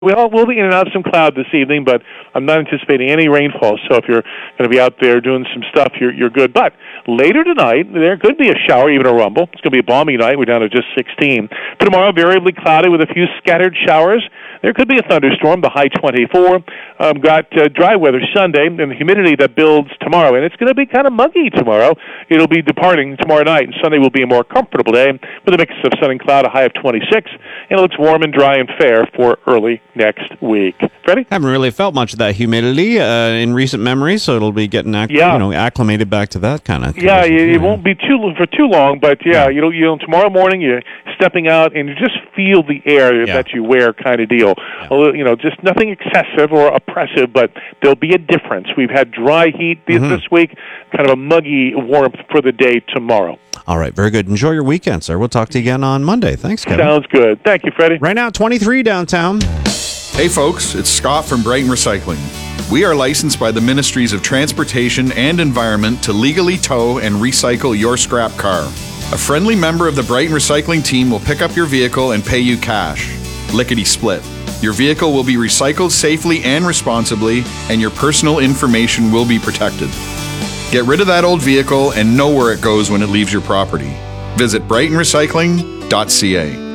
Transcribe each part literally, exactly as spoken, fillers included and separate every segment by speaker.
Speaker 1: Well, we'll be in and out of some cloud this evening, but I'm not anticipating any rainfall. So if you're going to be out there doing some stuff, you're you're good. But later tonight, there could be a shower, even a rumble. It's going to be a balmy night. We're down to just sixteen. For tomorrow, variably cloudy with a few scattered showers. There could be a thunderstorm, the high twenty-four. Um, got uh, dry weather Sunday, and the humidity that builds tomorrow. And it's going to be kind of muggy tomorrow. It'll be departing tomorrow night, and Sunday will be a more comfortable day with a mix of sun and cloud, a high of twenty-six. And it looks warm and dry and fair for early next week. Freddie?
Speaker 2: Haven't really felt much of that humidity uh, in recent memory, so it'll be getting acc-
Speaker 1: yeah.
Speaker 2: you know, acclimated back to that kind of thing.
Speaker 1: Yeah, it, it won't be too for too long, but yeah, yeah. you know, you know, tomorrow morning you're stepping out and you just feel the air yeah. that you wear, kind of deal. Yeah. A little, you know, just nothing excessive or oppressive, but there'll be a difference. We've had dry heat mm-hmm. this week, kind of a muggy warmth for the day tomorrow.
Speaker 2: All right, very good. Enjoy your weekend, sir. We'll talk to you again on Monday. Thanks, Kevin.
Speaker 1: Sounds good. Thank you, Freddie.
Speaker 2: Right now, twenty-three downtown.
Speaker 3: Hey, folks, it's Scott from Brighton Recycling. We are licensed by the Ministries of Transportation and Environment to legally tow and recycle your scrap car. A friendly member of the Brighton Recycling team will pick up your vehicle and pay you cash. Lickety-split. Your vehicle will be recycled safely and responsibly, and your personal information will be protected. Get rid of that old vehicle and know where it goes when it leaves your property. Visit brighton recycling dot c a.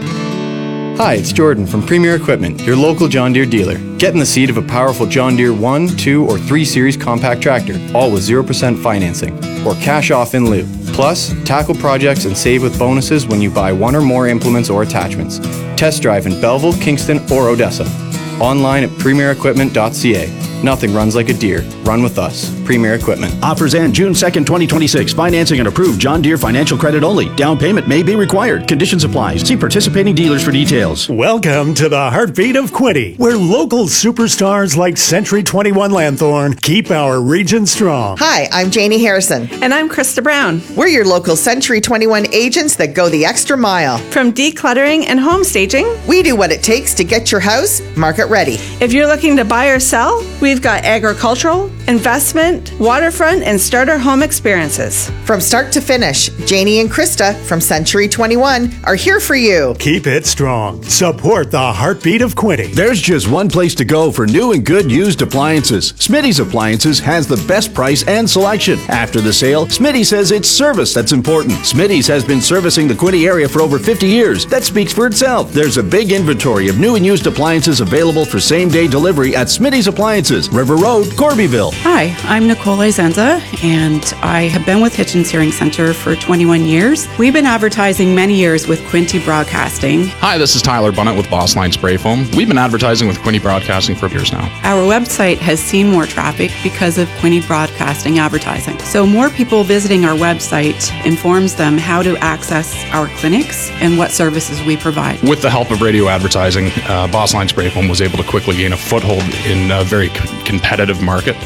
Speaker 4: Hi, it's Jordan from Premier Equipment, your local John Deere dealer. Get in the seat of a powerful John Deere one, two, or three Series compact tractor, all with zero percent financing, or cash off in lieu. Plus, tackle projects and save with bonuses when you buy one or more implements or attachments. Test drive in Belleville, Kingston, or Odessa. Online at premier equipment dot c a. Nothing runs like a Deere. Run with us. Premier Equipment.
Speaker 5: Offers end June second, twenty twenty-six. Financing and approved John Deere financial credit only. Down payment may be required. Conditions apply. See participating dealers for details.
Speaker 6: Welcome to the heartbeat of Quinte, where local superstars like Century twenty-one Lanthorn keep our region strong.
Speaker 7: Hi, I'm Janie Harrison.
Speaker 8: And I'm Krista Brown.
Speaker 7: We're your local Century twenty-one agents that go the extra mile.
Speaker 8: From decluttering and home staging,
Speaker 7: we do what it takes to get your house market ready.
Speaker 8: If you're looking to buy or sell, we've got agricultural, investment, waterfront, and starter home experiences.
Speaker 7: From start to finish, Janie and Krista from Century twenty-one are here for you.
Speaker 6: Keep it strong. Support the heartbeat of Quinte.
Speaker 5: There's just one place to go for new and good used appliances. Smitty's Appliances has the best price and selection. After the sale, Smitty says it's service that's important. Smitty's has been servicing the Quinte area for over fifty years. That speaks for itself. There's a big inventory of new and used appliances available for same-day delivery at Smitty's Appliances, River Road, Corbyville.
Speaker 9: Hi, I'm Nicole Izenza, and I have been with Hitchens Hearing Center for twenty-one years. We've been advertising many years with Quinte Broadcasting.
Speaker 10: Hi, this is Tyler Bunnett with Boss Line Spray Foam. We've been advertising with Quinte Broadcasting for years now.
Speaker 9: Our website has seen more traffic because of Quinte Broadcasting advertising. So more people visiting our website informs them how to access our clinics and what services we provide.
Speaker 10: With the help of radio advertising, uh, Boss Line Spray Foam was able to quickly gain a foothold in a very c- competitive market,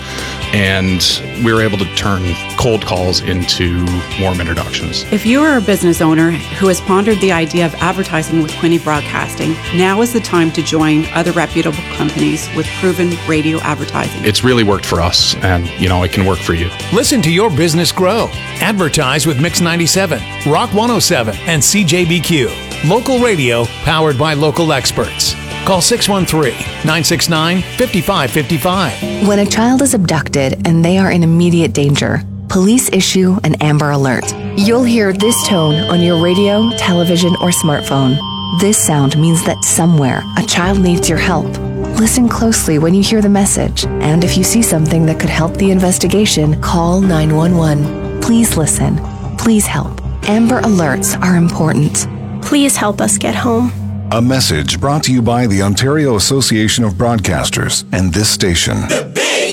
Speaker 10: and we were able to turn cold calls into warm introductions.
Speaker 9: If you are a business owner who has pondered the idea of advertising with Quinte Broadcasting, now is the time to join other reputable companies with proven radio advertising.
Speaker 10: It's really worked for us, and you know, it can work for you.
Speaker 11: Listen to your business grow. Advertise with Mix ninety-seven, Rock one oh seven, and C J B Q. Local radio powered by local experts. Call six one three, nine six nine, five five five five.
Speaker 12: When a child is abducted and they are in immediate danger, police issue an Amber Alert. You'll hear this tone on your radio, television, or smartphone. This sound means that somewhere a child needs your help. Listen closely when you hear the message, and if you see something that could help the investigation, call nine one one. Please listen. Please help. Amber Alerts are important.
Speaker 13: Please help us get home.
Speaker 14: A message brought to you by the Ontario Association of Broadcasters and this station.